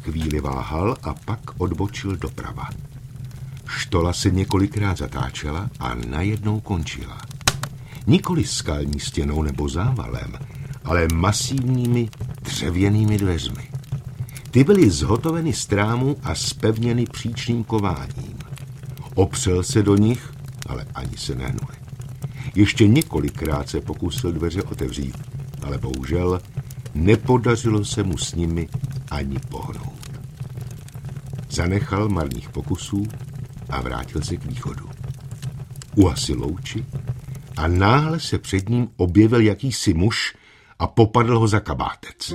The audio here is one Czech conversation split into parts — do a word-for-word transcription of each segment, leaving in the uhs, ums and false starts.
Chvíli váhal a pak odbočil doprava. Štola se několikrát zatáčela a najednou končila. Nikoli skalní stěnou nebo závalem, ale masivními dřevěnými dveřmi. Ty byly zhotoveny z trámu a zpevněny příčným kováním. Opřel se do nich, ale ani se nehnuli. Ještě několikrát se pokusil dveře otevřít, ale bohužel nepodařilo se mu s nimi ani pohnout. Zanechal marných pokusů a vrátil se k východu. Uhasil louči a náhle se před ním objevil jakýsi muž a popadl ho za kabátec.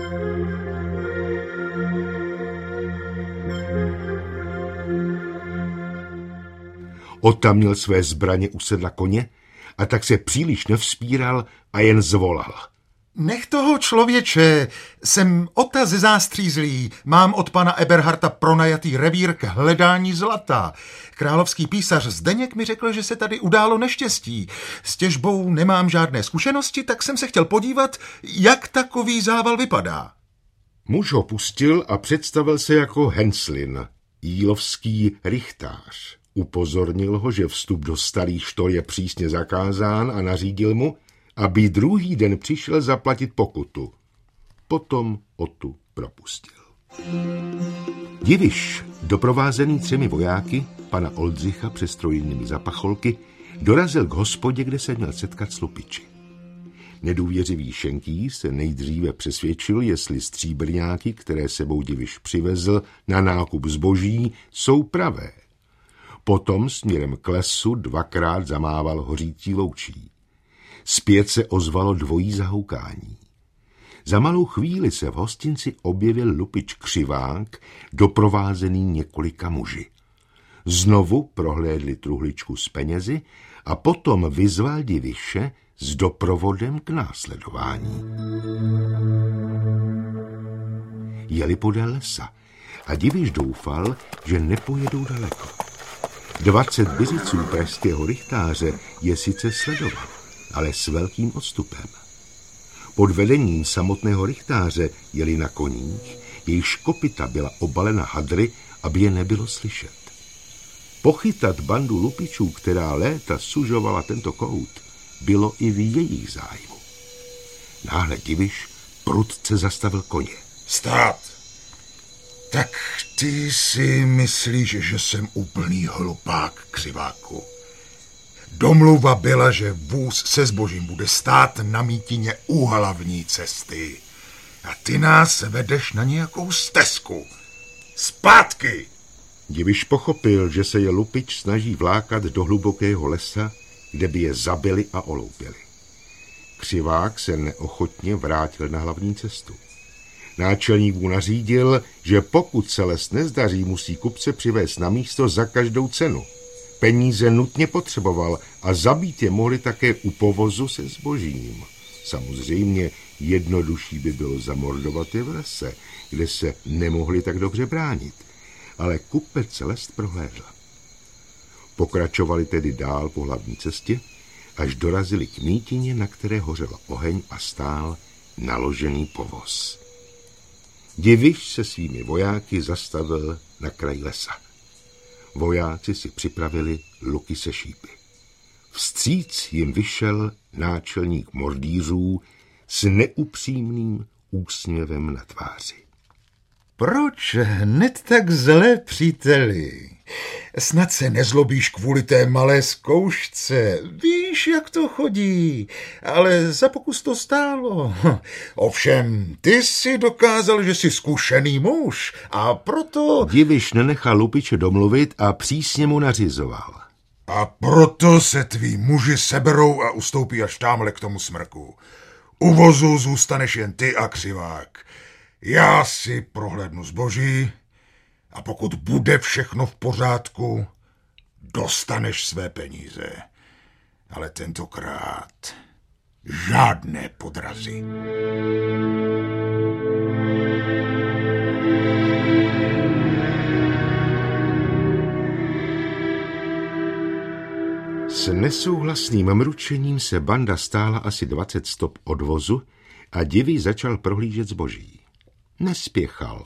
Otamnil své zbraně u sedla koně a tak se příliš nevzpíral a jen zvolal. Nech toho, člověče, jsem Ota ze Zástřízlí, mám od pana Eberharta pronajatý revír k hledání zlata. Královský písař Zdeněk mi řekl, že se tady událo neštěstí. S těžbou nemám žádné zkušenosti, tak jsem se chtěl podívat, jak takový zával vypadá. Muž ho pustil a představil se jako Henslin, jílovský rychtář. Upozornil ho, že vstup do starých štol je přísně zakázán a nařídil mu, aby druhý den přišel zaplatit pokutu. Potom Otu propustil. Diviš, doprovázený třemi vojáky, pana Oldřicha přes trojnými zapacholky, dorazil k hospodě, kde se měl setkat s lupiči. Nedůvěřivý Šenký se nejdříve přesvědčil, jestli stříbrňáky, které sebou Diviš přivezl na nákup zboží, jsou pravé. Potom směrem k lesu dvakrát zamával hořící loučí. Zpět se ozvalo dvojí zahoukání. Za malou chvíli se v hostinci objevil lupič Křivák, doprovázený několika muži. Znovu prohlédli truhličku s penězi a potom vyzval Diviše s doprovodem k následování. Jeli podél lesa a Diviš doufal, že nepojedou daleko. Dvacet byřiců pražského rychtáře je sice sledovat, ale s velkým odstupem. Pod vedením samotného rychtáře jeli na koních, jejichž kopyta byla obalena hadry, aby je nebylo slyšet. Pochytat bandu lupičů, která léta sužovala tento kout, bylo i v jejich zájmu. Náhle Diviš prudce zastavil koně. Stát! Tak ty si myslíš, že jsem úplný hlupák, Křiváku. Domluva byla, že vůz se zbožím bude stát na mítině u hlavní cesty. A ty nás vedeš na nějakou stezku. Zpátky! Diviš pochopil, že se je lupič snaží vlákat do hlubokého lesa, kde by je zabili a oloupili. Křivák se neochotně vrátil na hlavní cestu. Náčelník mu nařídil, že pokud se les nezdaří, musí kupce přivést na místo za každou cenu. Peníze nutně potřeboval a zabít je mohli také u povozu se zbožím. Samozřejmě jednodušší by bylo zamordovat je v lese, kde se nemohli tak dobře bránit. Ale kupec les prohlédl. Pokračovali tedy dál po hlavní cestě, až dorazili k mítině, na které hořel oheň a stál naložený povoz. Diviš se svými vojáky zastavil na kraji lesa. Vojáci si připravili luky se šípy. Vstříc jim vyšel náčelník mordýřů s neupřímným úsměvem na tváři. Proč hned tak zlé, příteli? Snad se nezlobíš kvůli té malé zkoušce. Víš, jak to chodí, ale za pokus to stálo. Ovšem, ty si dokázal, že jsi zkušený muž a proto... Diviš nenechal lupiče domluvit a přísně mu nařizoval. A proto se tví muži seberou a ustoupí až támhle k tomu smrku. U vozu zůstaneš jen ty a Křivák. Já si prohlédnu zboží a pokud bude všechno v pořádku, dostaneš své peníze. Ale tentokrát žádné podrazy. S nesouhlasným mručením se banda stála asi dvacet stop od vozu a Diviš začal prohlížet zboží. Nespěchal